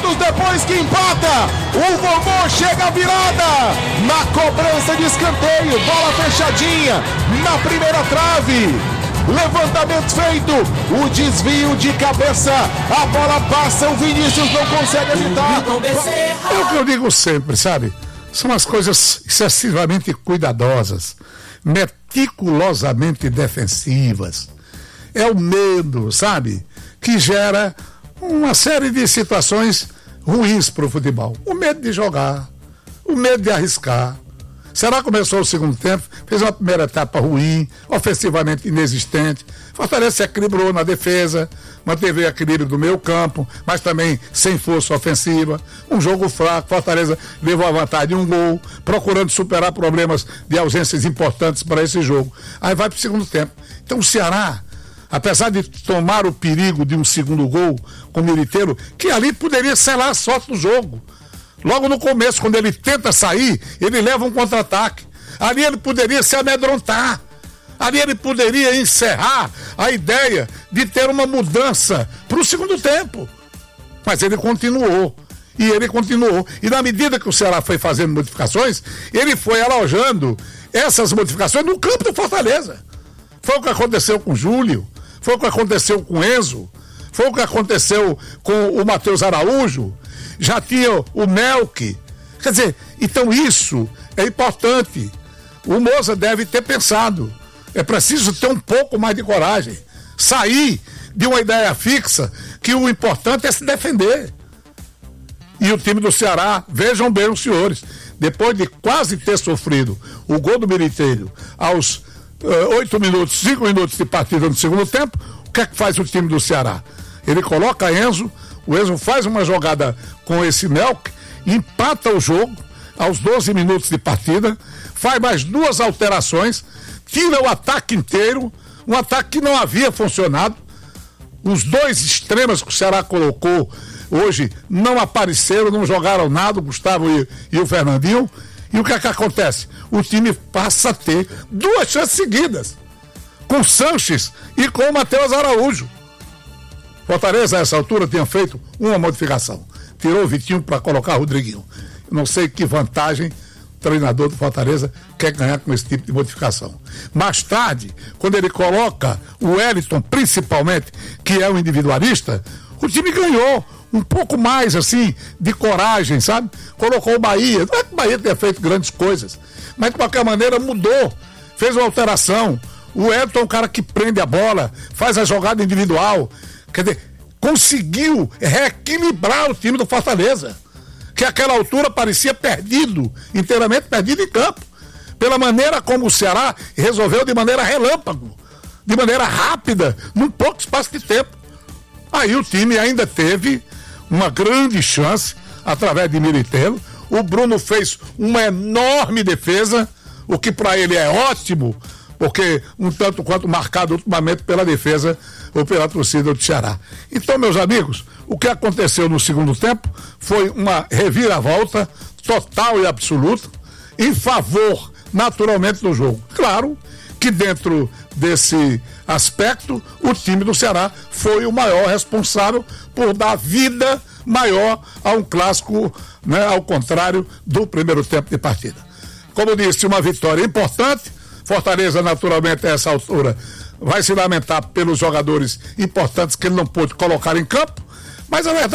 segundos depois que empata, o Vovô chega à virada, na cobrança de escanteio, bola fechadinha, na primeira trave, levantamento feito, o desvio de cabeça, a bola passa, o Vinícius não consegue evitar. É o que eu digo sempre, sabe? São as coisas excessivamente cuidadosas, meticulosamente defensivas. É o medo, sabe? Que gera uma série de situações ruins para o futebol. O medo de jogar, o medo de arriscar. Será que começou o segundo tempo, fez uma primeira etapa ruim, ofensivamente inexistente. Fortaleza se equilibrou na defesa, manteve o equilíbrio do meio campo, mas também sem força ofensiva. Um jogo fraco, Fortaleza levou a vantagem de um gol, procurando superar problemas de ausências importantes para esse jogo. Aí vai para o segundo tempo. Então o Ceará, apesar de tomar o perigo de um segundo gol com o Militeiro, que ali poderia selar a sorte do jogo. Logo no começo, quando ele tenta sair, ele leva um contra-ataque. Ali ele poderia se amedrontar. Ali ele poderia encerrar a ideia de ter uma mudança para o segundo tempo. Mas ele continuou. E na medida que o Ceará foi fazendo modificações, ele foi alojando essas modificações no campo do Fortaleza. Foi o que aconteceu com o Júlio, foi o que aconteceu com o Enzo, foi o que aconteceu com o Matheus Araújo. Já tinha o Melk. Quer dizer, então isso é importante. O Moza deve ter pensado. É preciso ter um pouco mais de coragem. Sair de uma ideia fixa que o importante é se defender. E o time do Ceará, vejam bem os senhores, depois de quase ter sofrido o gol do Militeiro aos 5 minutos de partida no segundo tempo, o que é que faz o time do Ceará? Ele coloca Enzo, o Enzo faz uma jogada com esse Melk, empata o jogo aos 12 minutos de partida, faz mais 2 alterações, tira o ataque inteiro, um ataque que não havia funcionado. Os 2 extremos que o Ceará colocou hoje não apareceram, não jogaram nada, o Gustavo e o Fernandinho. E o que é que acontece? O time passa a ter 2 chances seguidas, com o Sanches e com o Matheus Araújo. Fortaleza, a essa altura, tinha feito uma modificação. Tirou o Vitinho para colocar o Rodriguinho. Eu não sei que vantagem o treinador do Fortaleza quer ganhar com esse tipo de modificação. Mais tarde, quando ele coloca o Wellington, principalmente, que é o individualista, o time ganhou um pouco mais, assim, de coragem, sabe? Colocou o Bahia. Não é que o Bahia tenha feito grandes coisas, mas de qualquer maneira mudou, fez uma alteração. O Wellington é um cara que prende a bola, faz a jogada individual. Quer dizer, conseguiu reequilibrar o time do Fortaleza, que àquela altura parecia perdido, inteiramente perdido em campo, pela maneira como o Ceará resolveu de maneira relâmpago, de maneira rápida, num pouco espaço de tempo. Aí o time ainda teve uma grande chance, através de Militeiro. O Bruno fez uma enorme defesa, o que para ele é ótimo, porque um tanto quanto marcado ultimamente pela defesa ou pela torcida do Ceará. Então, meus amigos, o que aconteceu no segundo tempo foi uma reviravolta total e absoluta em favor, naturalmente, do jogo. Claro que dentro desse aspecto, o time do Ceará foi o maior responsável por dar vida maior a um clássico, né, ao contrário do primeiro tempo de partida. Como disse, uma vitória importante. Fortaleza, naturalmente, a essa altura, vai se lamentar pelos jogadores importantes que ele não pôde colocar em campo, mas a verdade